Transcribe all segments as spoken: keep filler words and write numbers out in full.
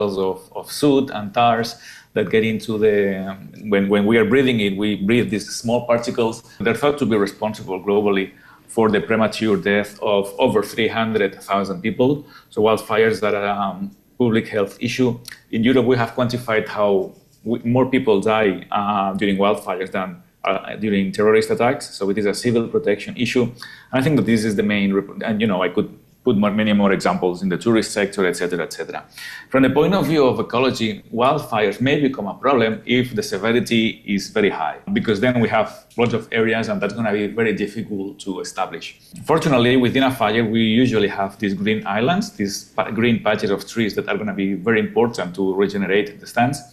of, of soot and tars that get into the, when, when we are breathing it, we breathe these small particles. They're thought to be responsible globally for the premature death of over three hundred thousand people. So wildfires are a um, public health issue. In Europe, we have quantified how we, more people die uh, during wildfires than uh, during terrorist attacks. So it is a civil protection issue. And I think that this is the main, rep- and you know, I could put more, many more examples in the tourist sector, et cetera, et cetera. From the point of view of ecology, wildfires may become a problem if the severity is very high, because then we have lots of areas and that's going to be very difficult to establish. Fortunately, within a fire, we usually have these green islands, these pa- green patches of trees that are going to be very important to regenerate the stands.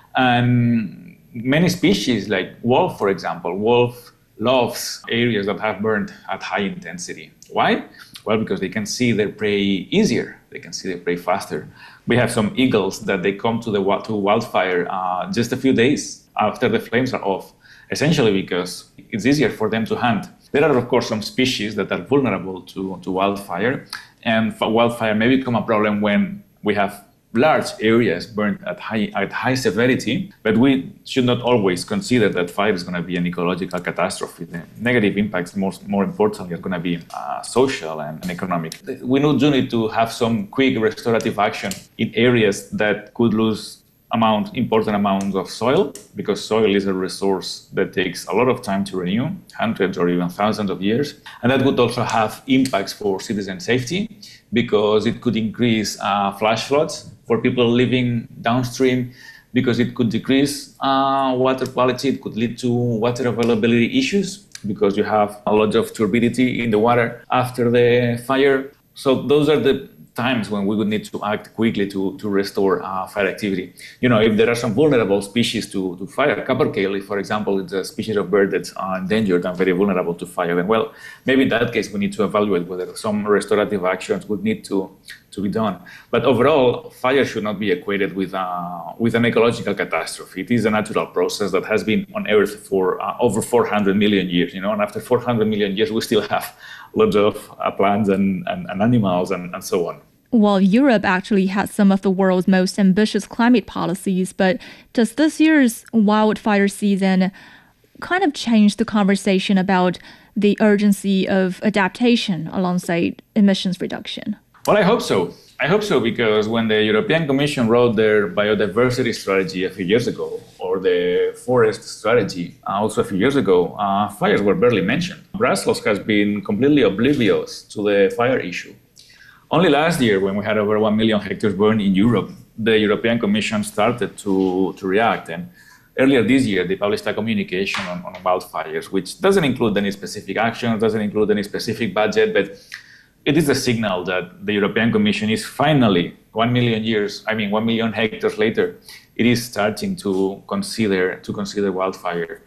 And many species, like wolf, for example, wolf loves areas that have burned at high intensity. Why? Well, because they can see their prey easier. They can see their prey faster. We have some eagles that they come to the to wildfire uh, just a few days after the flames are off, essentially because it's easier for them to hunt. There are, of course, some species that are vulnerable to, to wildfire, and wildfire may become a problem when we have large areas burned at high at high severity, but we should not always consider that fire is going to be an ecological catastrophe. The negative impacts, more, more importantly, are going to be uh, social and, and economic. We do need to have some quick restorative action in areas that could lose amount, important amounts of soil, because soil is a resource that takes a lot of time to renew, hundreds or even thousands of years. And that would also have impacts for citizen safety, because it could increase uh, flash floods for people living downstream, because it could decrease uh, water quality. It could lead to water availability issues, because you have a lot of turbidity in the water after the fire. So those are the times when we would need to act quickly to, to restore uh, fire activity. You know, if there are some vulnerable species to, to fire, capercaillie, for example, it's a species of bird that's uh, endangered and very vulnerable to fire, then, well, maybe in that case we need to evaluate whether some restorative actions would need to, to be done. But overall, fire should not be equated with, uh, with an ecological catastrophe. It is a natural process that has been on Earth for uh, over four hundred million years, you know, and after four hundred million years, we still have lots of uh, plants and, and, and animals and, and so on. Well, Europe actually has some of the world's most ambitious climate policies, but does this year's wildfire season kind of change the conversation about the urgency of adaptation alongside emissions reduction? Well, I hope so. I hope so, because when the European Commission wrote their biodiversity strategy a few years ago, or the forest strategy also a few years ago, uh, fires were barely mentioned. Brussels has been completely oblivious to the fire issue. Only last year, when we had over one million hectares burned in Europe, the European Commission started to, to react. And earlier this year, they published a communication on, on wildfires, which doesn't include any specific action, doesn't include any specific budget, but it is a signal that the European Commission is finally, one million years, I mean, one million hectares later, it is starting to consider to consider wildfire.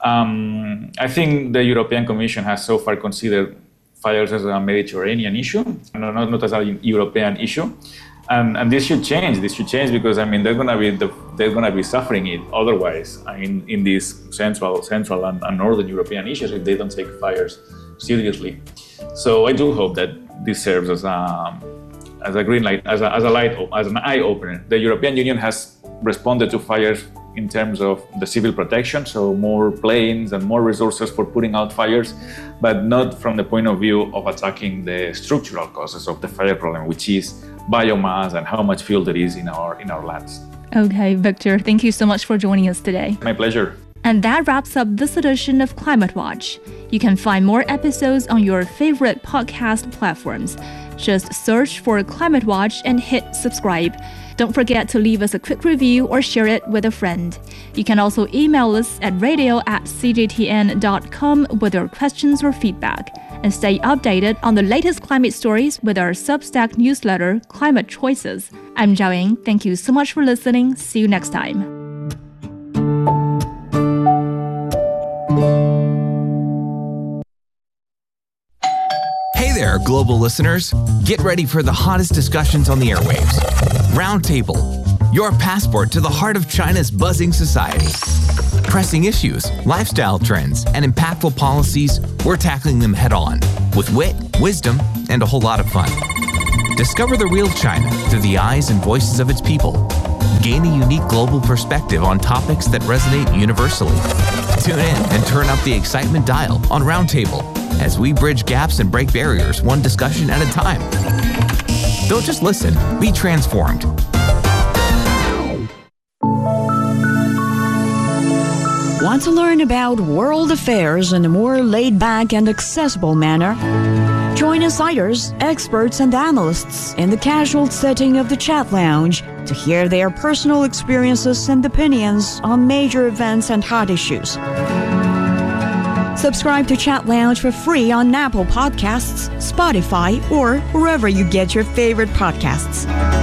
Um, I think the European Commission has so far considered fires as a Mediterranean issue, not, not as a European issue, and and this should change. This should change because I mean they're gonna be the, they're gonna be suffering it otherwise. I mean in these central, central and, and northern European issues if they don't take fires seriously. So I do hope that this serves as a as a green light, as a as a light, as an eye opener. The European Union has responded to fires in terms of the civil protection, so more planes and more resources for putting out fires, but not from the point of view of attacking the structural causes of the fire problem, which is biomass and how much fuel there is in our in our lands. Okay, Victor, thank you so much for joining us today. My pleasure. And that wraps up this edition of Climate Watch. You can find more episodes on your favorite podcast platforms. Just search for Climate Watch and hit subscribe. Don't forget to leave us a quick review or share it with a friend. You can also email us at radio at c j t n dot com with your questions or feedback. And stay updated on the latest climate stories with our Substack newsletter, Climate Choices. I'm Zhao Ying. Thank you so much for listening. See you next time. Hey there, global listeners. Get ready for the hottest discussions on the airwaves. Roundtable, your passport to the heart of China's buzzing society. Pressing issues, lifestyle trends, and impactful policies, we're tackling them head on with wit, wisdom, and a whole lot of fun. Discover the real China through the eyes and voices of its people. Gain a unique global perspective on topics that resonate universally. Tune in and turn up the excitement dial on Roundtable as we bridge gaps and break barriers one discussion at a time. Don't just listen, be transformed. Want to learn about world affairs in a more laid-back and accessible manner? Join insiders, experts, and analysts in the casual setting of the Chat Lounge to hear their personal experiences and opinions on major events and hot issues. Subscribe to Chat Lounge for free on Apple Podcasts, Spotify, or wherever you get your favorite podcasts.